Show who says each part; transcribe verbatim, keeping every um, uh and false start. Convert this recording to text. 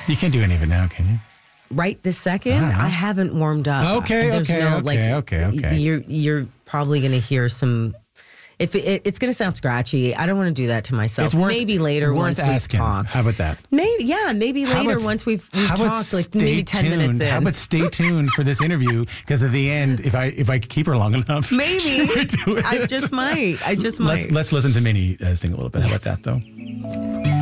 Speaker 1: You can't do any of it now, can you?
Speaker 2: Right this second,
Speaker 1: Uh-huh.
Speaker 2: I haven't warmed up.
Speaker 1: Okay,
Speaker 2: There's
Speaker 1: okay,
Speaker 2: no,
Speaker 1: okay,
Speaker 2: like,
Speaker 1: okay, okay.
Speaker 2: You're you're probably going to hear some. If it, it's going to sound scratchy, I don't want to do that to myself.
Speaker 1: It's worth,
Speaker 2: maybe later
Speaker 1: worth
Speaker 2: once
Speaker 1: asking.
Speaker 2: we've talked.
Speaker 1: How about that?
Speaker 2: Maybe yeah, maybe
Speaker 1: How
Speaker 2: later
Speaker 1: about-
Speaker 2: once we've we've
Speaker 1: how about
Speaker 2: talked, like
Speaker 1: stay
Speaker 2: maybe ten
Speaker 1: tuned?
Speaker 2: minutes in.
Speaker 1: How about stay tuned for this interview? Because at the end, if I if I keep her long enough,
Speaker 2: maybe
Speaker 1: she might do it.
Speaker 2: I just might. I just might.
Speaker 1: Let's let's listen to Minnie uh, sing a little bit. How
Speaker 2: Yes.
Speaker 1: about that though?